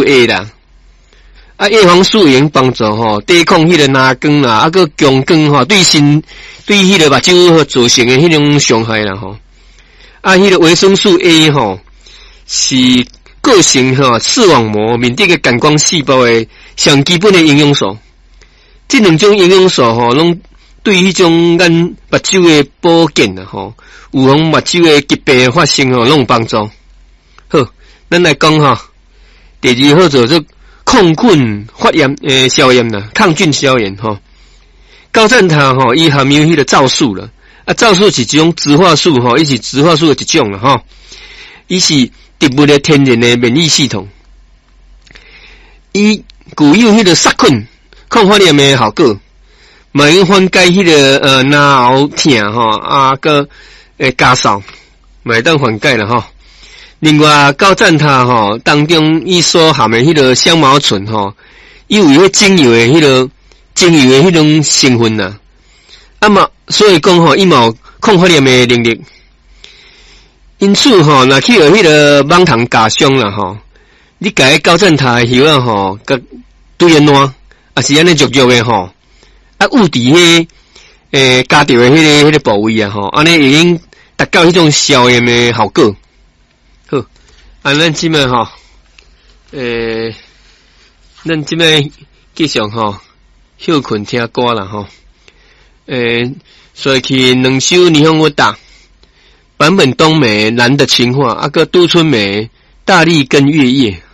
A 啦。叶黄素会用帮助吼抵抗迄个蓝光啦，个强光吼对迄个目睭造成的迄种伤害啦吼。迄个维生素 A 吼是构成视网膜面顶的感光细胞的上基本的营养素。这两种营养素吼，拢对迄种咱目睭的保健啦吼，预防目睭的疾病发生吼，拢有帮助。好，咱来讲吼，第二号做做抗菌发炎消炎啦，抗菌消炎吼。高赞糖吼，伊含有迄个皂素啦，皂素是一种植化素吼，伊是植化素的一种啦吼，伊是植物的天然的免疫系统，伊具有迄个杀菌、抗发炎的效果，嘛用缓解迄个牙喉痛吼，个咳嗽，嘛会当缓解啦吼。另外，高赞糖吼当中伊所含的迄个香茅醇吼，伊有迄精油的迄种成分呐。所以讲吼，伊嘛有抗发炎的能力。因此吼，若去有迄个网糖加伤啦吼，你甲高赞糖的叶啊吼，甲对安烂，是安尼灼灼的吼，捂伫加着的迄个部位啊吼，安尼已经达到迄种消炎的效果。好，咱即摆吼，咱即摆继续吼，休困听歌啦吼。所以两首霓虹乐打，坂本冬美《蓝的情话》，个都春美《大力跟月夜》。